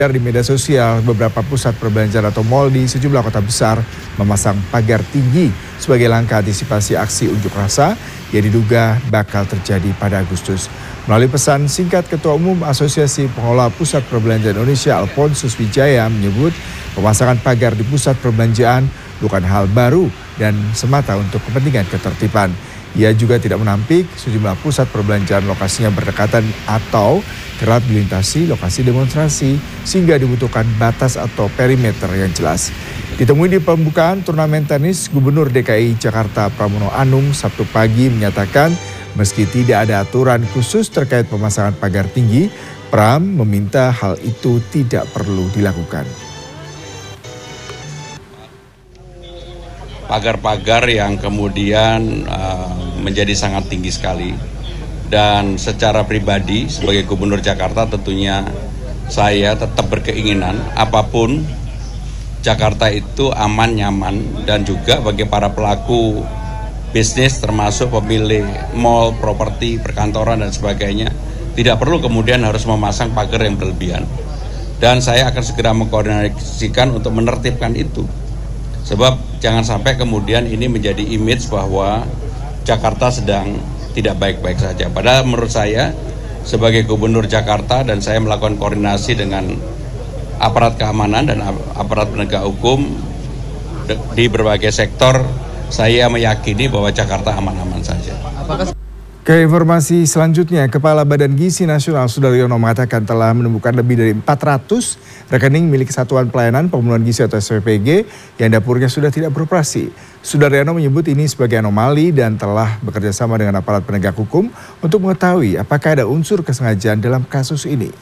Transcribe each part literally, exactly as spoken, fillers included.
Di media sosial, beberapa pusat perbelanjaan atau mal di sejumlah kota besar memasang pagar tinggi sebagai langkah antisipasi aksi unjuk rasa yang diduga bakal terjadi pada Agustus. Melalui pesan singkat, Ketua Umum Asosiasi Pengelola Pusat Perbelanjaan Indonesia Alphonsus Wijaya menyebut pemasangan pagar di pusat perbelanjaan bukan hal baru dan semata untuk kepentingan ketertiban. Ia juga tidak menampik sejumlah pusat perbelanjaan lokasinya berdekatan atau kerap dilintasi lokasi demonstrasi sehingga dibutuhkan batas atau perimeter yang jelas. Ditemui di pembukaan turnamen tenis, Gubernur D K I Jakarta Pramono Anung Sabtu pagi menyatakan meski tidak ada aturan khusus terkait pemasangan pagar tinggi, Pram meminta hal itu tidak perlu dilakukan. Pagar-pagar yang kemudian uh, menjadi sangat tinggi sekali. Dan secara pribadi sebagai Gubernur Jakarta tentunya saya tetap berkeinginan apapun Jakarta itu aman, nyaman, dan juga bagi para pelaku bisnis termasuk pemilik mal, properti, perkantoran dan sebagainya tidak perlu kemudian harus memasang pagar yang berlebihan. Dan saya akan segera mengkoordinasikan untuk menertibkan itu. Sebab jangan sampai kemudian ini menjadi image bahwa Jakarta sedang tidak baik-baik saja. Padahal menurut saya sebagai Gubernur Jakarta dan saya melakukan koordinasi dengan aparat keamanan dan aparat penegak hukum di berbagai sektor, saya meyakini bahwa Jakarta aman-aman saja. Apakah Ke informasi selanjutnya, Kepala Badan Gizi Nasional Sudaryono mengatakan telah menemukan lebih dari empat ratus rekening milik Satuan Pelayanan Pemenuhan Gizi atau S P P G yang dapurnya sudah tidak beroperasi. Sudaryono menyebut ini sebagai anomali dan telah bekerja sama dengan aparat penegak hukum untuk mengetahui apakah ada unsur kesengajaan dalam kasus ini.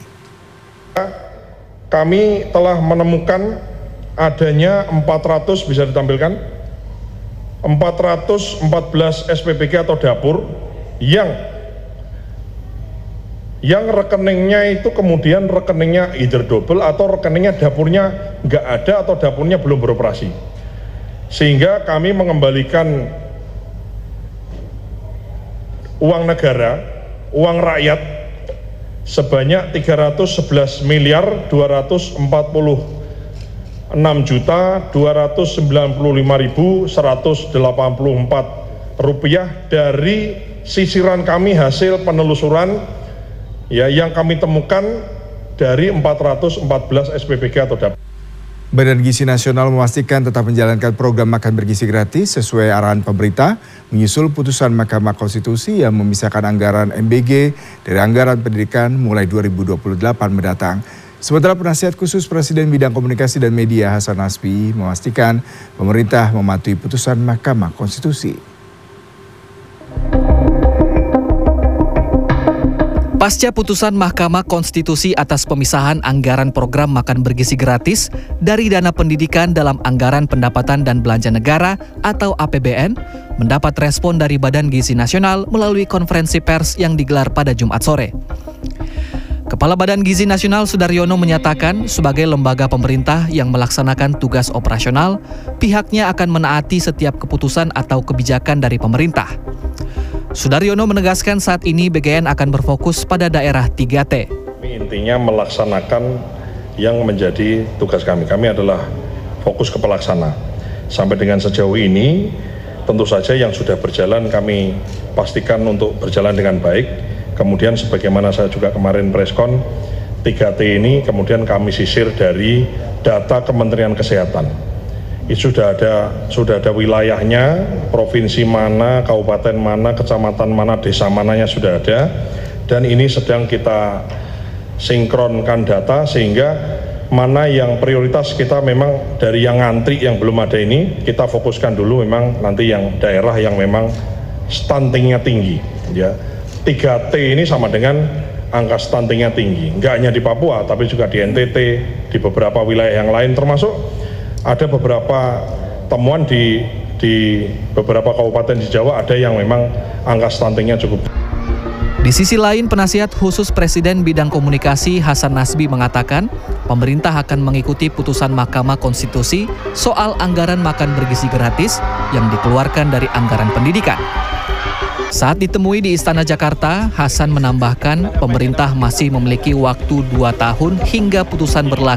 Kami telah menemukan adanya empat ratus, bisa ditampilkan, empat ratus empat belas S P P G atau dapur yang yang rekeningnya itu kemudian rekeningnya either double atau rekeningnya dapurnya nggak ada atau dapurnya belum beroperasi, sehingga kami mengembalikan uang negara, uang rakyat sebanyak tiga ratus sebelas miliar dua ratus empat puluh enam juta dua ratus sembilan puluh lima ribu seratus delapan puluh empat rupiah dari sisiran kami hasil penelusuran ya yang kami temukan dari empat ratus empat belas S P P G atau dapur. Badan Gizi Nasional memastikan tetap menjalankan program makan bergizi gratis sesuai arahan pemerintah menyusul putusan Mahkamah Konstitusi yang memisahkan anggaran M B G dari anggaran pendidikan mulai dua ribu dua puluh delapan mendatang. Sementara penasihat khusus Presiden bidang komunikasi dan media Hasan Nasbi memastikan pemerintah mematuhi putusan Mahkamah Konstitusi. Pasca putusan Mahkamah Konstitusi atas pemisahan anggaran program makan bergizi gratis dari dana pendidikan dalam anggaran pendapatan dan belanja negara atau A P B N, mendapat respon dari Badan Gizi Nasional melalui konferensi pers yang digelar pada Jumat sore. Kepala Badan Gizi Nasional Sudaryono menyatakan sebagai lembaga pemerintah yang melaksanakan tugas operasional, pihaknya akan menaati setiap keputusan atau kebijakan dari pemerintah. Sudaryono menegaskan saat ini B G N akan berfokus pada daerah tiga T. Intinya melaksanakan yang menjadi tugas kami. Kami adalah fokus ke pelaksana. Sampai dengan sejauh ini, tentu saja yang sudah berjalan kami pastikan untuk berjalan dengan baik. Kemudian sebagaimana saya juga kemarin preskon, tiga T ini kemudian kami sisir dari data Kementerian Kesehatan. Itu sudah ada sudah ada wilayahnya, provinsi mana, kabupaten mana, kecamatan mana, desa mananya sudah ada, dan ini sedang kita sinkronkan data sehingga mana yang prioritas kita memang dari yang ngantri yang belum ada ini kita fokuskan dulu, memang nanti yang daerah yang memang stuntingnya tinggi ya. tiga T ini sama dengan angka stuntingnya tinggi, nggak hanya di Papua tapi juga di N T T, di beberapa wilayah yang lain, termasuk ada beberapa temuan di di beberapa kabupaten di Jawa ada yang memang angka stuntingnya cukup. Di sisi lain, penasihat khusus Presiden bidang komunikasi Hasan Nasbi mengatakan pemerintah akan mengikuti putusan Mahkamah Konstitusi soal anggaran makan bergizi gratis yang dikeluarkan dari anggaran pendidikan. Saat ditemui di Istana Jakarta, Hasan menambahkan pemerintah masih memiliki waktu dua tahun hingga putusan berlaku